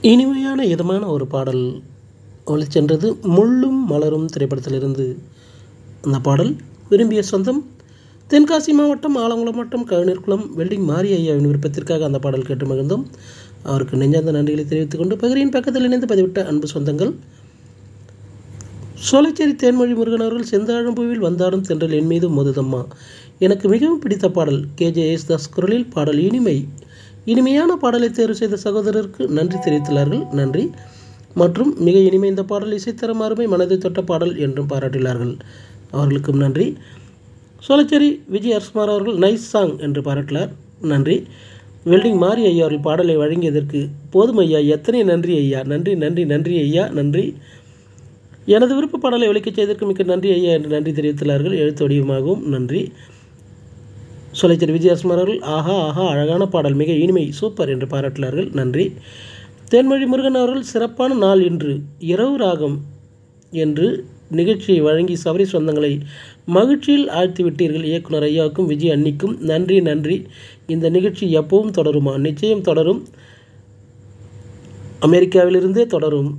இனிமையான இதமான ஒரு பாடல் ஒலிச்சென்றது. முள்ளும் மலரும் திரைப்படத்திலிருந்து அந்த பாடல். விரும்பிய சொந்தம் தென்காசி மாவட்டம் ஆலங்குளம் வட்டம் கவிஞர்குளம் வெல்டிங் மாரி ஐயாவின் விருப்பத்திற்காக அந்த பாடல் கேட்டு மகிழ்ந்தோம். அவருக்கு நெஞ்சார்ந்த நன்றிகளை தெரிவித்துக் கொண்டு பகிரின் பக்கத்தில் இணைந்து பதிவிட்ட அன்பு சொந்தங்கள் சோலைச்சேரி தேன்மொழி முருகன் அவர்கள் செந்தாழம்பூவில் வந்தாடும் தென்றல் என் மீது மோதுதம்மா. எனக்கு மிகவும் பிடித்த பாடல். KJ யேசுதாஸ் குரலில் பாடல் இனிமையான பாடலை தேர்வு செய்த சகோதரருக்கு நன்றி தெரிவித்துள்ளார்கள். நன்றி. மற்றும் மிக இனிமை இந்த பாடல் இசைத்தரம் அருமை மனதை தொட்ட பாடல் என்றும் பாராட்டியுள்ளார்கள். அவர்களுக்கும் நன்றி. சோலைச்சேரி விஜய் அரசுமார் அவர்கள் நைஸ் சாங் என்று பாராட்டினார். நன்றி. வெல்டிங் மாரி ஐயா அவர்கள் பாடலை வழங்கியதற்கு போதும் ஐயா, எத்தனை நன்றி ஐயா, நன்றி நன்றி நன்றி ஐயா, நன்றி. எனது விருப்ப பாடலை ஒலிக்கச் செய்ததற்கு மிக்க நன்றி ஐயா என்று நன்றி தெரிவித்துள்ளார்கள். எழுத்து வடிவமாகவும் நன்றி. சோலைச்சேரி விஜயகுமார் அவர்கள் ஆஹா ஆஹா அழகான பாடல், மிக இனிமை, சூப்பர் என்று பாராட்டினார்கள். நன்றி. தேன்மொழி முருகன் அவர்கள் சிறப்பான நாள் இன்று, இரவு ராகம் என்று நிகழ்ச்சியை வழங்கி சபரி சொந்தங்களை மகிழ்ச்சியில் ஆழ்த்திவிட்டீர்கள். இயக்குனர் ஐயாவுக்கும் விஜய் அன்னிக்கும் நன்றி நன்றி. இந்த நிகழ்ச்சி எப்பவும் தொடருமா? நிச்சயம் தொடரும். அமெரிக்காவிலிருந்தே தொடரும்.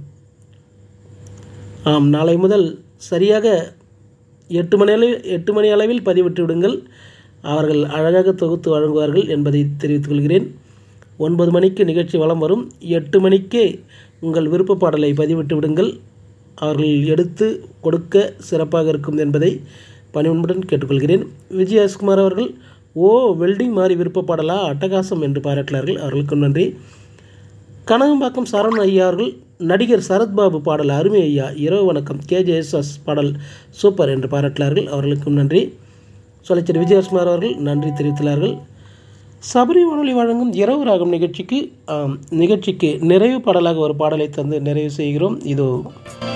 ஆம், நாளை முதல் சரியாக 8 மணி அளவில் பதிவிட்டு விடுங்கள். அவர்கள் அழகாக தொகுத்து வழங்குவார்கள் என்பதை தெரிவித்துக் கொள்கிறேன். 9 மணிக்கு நிகழ்ச்சி வலம் வரும். 8 மணிக்கே உங்கள் விருப்ப பாடலை பதிவிட்டு விடுங்கள். அவர்கள் எடுத்து கொடுக்க சிறப்பாக இருக்கும் என்பதை பணிவுடன் கேட்டுக்கொள்கிறேன். விஜயகுமார் அவர்கள் வெல்டிங் மாறி விருப்ப பாடலா, அட்டகாசம் என்று பாராட்டினார்கள். அவர்களுக்கும் நன்றி. கனகம்பாக்கம் சரவணன் ஐயா அவர்கள் நடிகர் சரத்பாபு பாடல் அருமை ஐயா, இரவு வணக்கம், KJ யேசுதாஸ் பாடல் சூப்பர் என்று பாராட்டினார்கள். அவர்களுக்கும் நன்றி. சோலைச்சேரி விஜயகுமார் அவர்கள் நன்றி தெரிவித்துள்ளார்கள். சபரி வானொலி வழங்கும் இரவு ராகம் நிகழ்ச்சிக்கு நிறைவு பாடலாக ஒரு பாடலை தந்து நிறைவு செய்கிறோம். இதோ